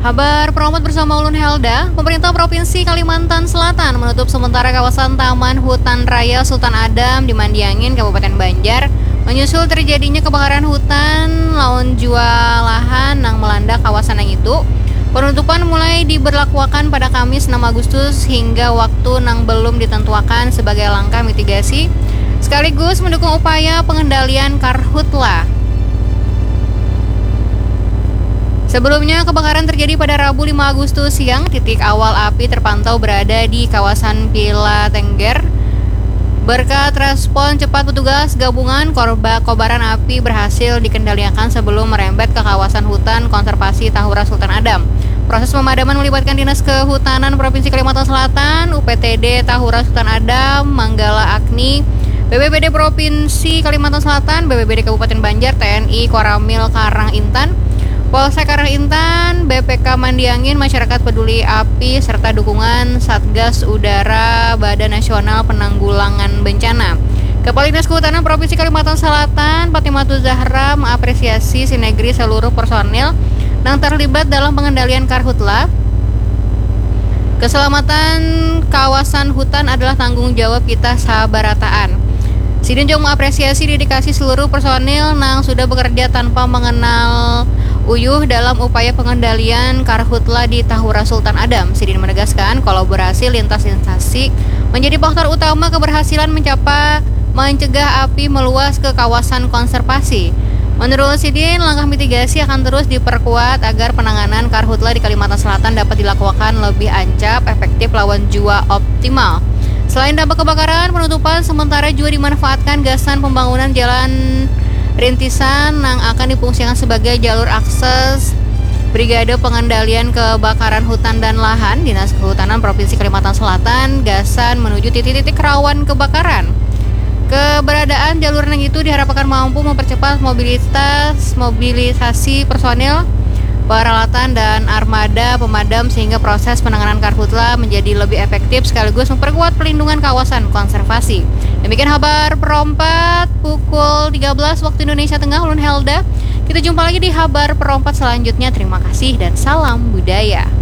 Kabar Promote bersama Ulun Helda. Pemerintah Provinsi Kalimantan Selatan menutup sementara kawasan Taman Hutan Raya Sultan Adam di Mandiangin, Kabupaten Banjar, menyusul terjadinya kebakaran hutan laun jua lahan yang melanda kawasan yang itu. Penutupan mulai diberlakukan pada Kamis 6 Agustus hingga waktu yang belum ditentukan sebagai langkah mitigasi sekaligus mendukung upaya pengendalian karhutla. Sebelumnya, kebakaran terjadi pada Rabu 5 Agustus siang. Titik awal api terpantau berada di kawasan Pila Tengger. Berkat respon cepat petugas gabungan, kobaran api berhasil dikendalikan sebelum merembet ke kawasan hutan konservasi Tahura Sultan Adam. Proses pemadaman melibatkan Dinas Kehutanan Provinsi Kalimantan Selatan, UPTD Tahura Sultan Adam, Manggala Agni, BPBD Provinsi Kalimantan Selatan, BPBD Kabupaten Banjar, TNI Koramil Karang Intan, Polsek Karang Intan, BPK Mandiangin, Masyarakat Peduli Api, serta dukungan Satgas Udara Badan Nasional Penanggulangan Bencana. Kepala Dinas Kehutanan Provinsi Kalimantan Selatan, Fatimatu Zahra, mengapresiasi sinergi seluruh personil yang terlibat dalam pengendalian karhutla. Keselamatan kawasan hutan adalah tanggung jawab kita sabarataan. Sidin juga mengapresiasi dedikasi seluruh personil yang sudah bekerja tanpa mengenal uyuh dalam upaya pengendalian karhutla di Tahura Sultan Adam. Sidin menegaskan kolaborasi lintas instansi menjadi faktor utama keberhasilan mencegah api meluas ke kawasan konservasi. Menurut Sidin, langkah mitigasi akan terus diperkuat agar penanganan karhutla di Kalimantan Selatan dapat dilakukan lebih ancap, efektif, lawan jua optimal. Selain dampak kebakaran, penutupan sementara juga dimanfaatkan gasan pembangunan jalan rintisan yang akan difungsikan sebagai jalur akses Brigade Pengendalian Kebakaran Hutan dan Lahan Dinas Kehutanan Provinsi Kalimantan Selatan gasan menuju titik-titik rawan kebakaran. Keberadaan jalur yang itu diharapkan mampu mempercepat mobilisasi personil, peralatan dan armada pemadam sehingga proses penanganan karhutla menjadi lebih efektif sekaligus memperkuat pelindungan kawasan konservasi. Demikian kabar perompat pukul 13 waktu Indonesia Tengah, Ulun Helda. Kita jumpa lagi di kabar perompat selanjutnya. Terima kasih dan salam budaya.